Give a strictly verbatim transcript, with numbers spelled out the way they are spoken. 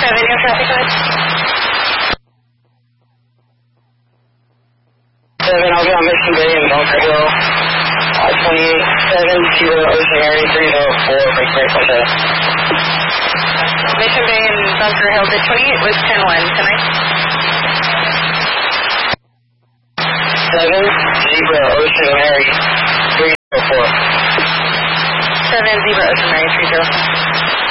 seven, your traffic light. seven, I'll be on Mission Bay in Bunker Hill. Uh, twenty-seven, zero, Ocean Area, three oh four, break break, one seven. Mission Bay and Bunker Hill, the twenty-eight was ten one tonight. seven, zero, Ocean Area, three oh four. seven, zero, Ocean Area, three oh four.